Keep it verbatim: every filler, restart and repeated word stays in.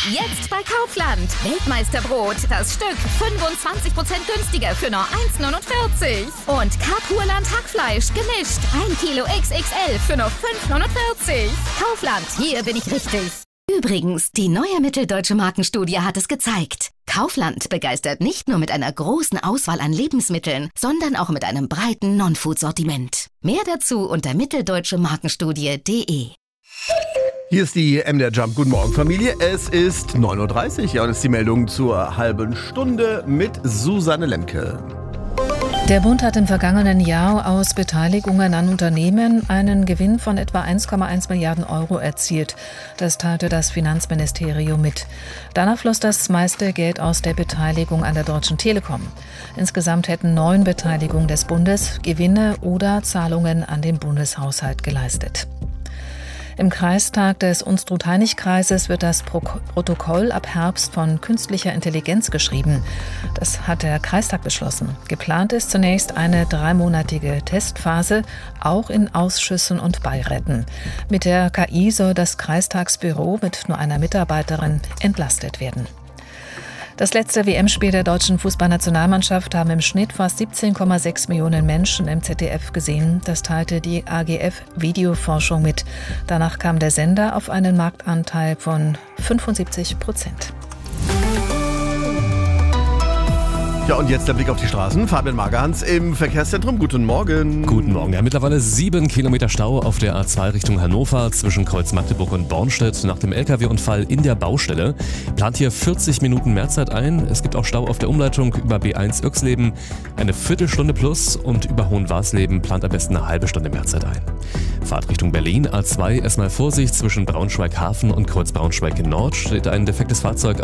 Jetzt bei Kaufland. Weltmeisterbrot, das Stück fünfundzwanzig Prozent günstiger für nur eins neunundvierzig. Und Kapurland Hackfleisch gemischt. ein Kilo X X L für nur fünf neunundvierzig. Kaufland, hier bin ich richtig. Übrigens, die neue mitteldeutsche Markenstudie hat es gezeigt. Kaufland begeistert nicht nur mit einer großen Auswahl an Lebensmitteln, sondern auch mit einem breiten Non-Food-Sortiment. Mehr dazu unter mitteldeutsche markenstudie punkt de. Hier ist die M D R Jump. Guten Morgen, Familie. Es ist neun Uhr dreißig. Ja, und es ist die Meldung zur halben Stunde mit Susanne Lemke. Der Bund hat im vergangenen Jahr aus Beteiligungen an Unternehmen einen Gewinn von etwa eins Komma eins Milliarden Euro erzielt. Das teilte das Finanzministerium mit. Danach floss das meiste Geld aus der Beteiligung an der Deutschen Telekom. Insgesamt hätten neun Beteiligungen des Bundes Gewinne oder Zahlungen an den Bundeshaushalt geleistet. Im Kreistag des Unstrut-Hainich-Kreises wird das Pro- Protokoll ab Herbst von künstlicher Intelligenz geschrieben. Das hat der Kreistag beschlossen. Geplant ist zunächst eine dreimonatige Testphase, auch in Ausschüssen und Beiräten. Mit der K I soll das Kreistagsbüro mit nur einer Mitarbeiterin entlastet werden. Das letzte W M-Spiel der deutschen Fußballnationalmannschaft haben im Schnitt fast siebzehn Komma sechs Millionen Menschen im Z D F gesehen. Das teilte die A G F Videoforschung mit. Danach kam der Sender auf einen Marktanteil von fünfundsiebzig Prozent. Ja, und jetzt der Blick auf die Straßen. Fabian Magerhans im Verkehrszentrum. Guten Morgen. Guten Morgen. Ja, mittlerweile sieben Kilometer Stau auf der A zwei Richtung Hannover zwischen Kreuz Magdeburg und Bornstedt nach dem L K W-Unfall in der Baustelle. Plant hier vierzig Minuten Mehrzeit ein. Es gibt auch Stau auf der Umleitung über B eins Irxleben. Eine Viertelstunde plus und über Hohenwarsleben plant am besten eine halbe Stunde Mehrzeit ein. Fahrt Richtung Berlin. A zwei erstmal Vorsicht zwischen Braunschweig Hafen und Kreuz Braunschweig Nord steht ein defektes Fahrzeug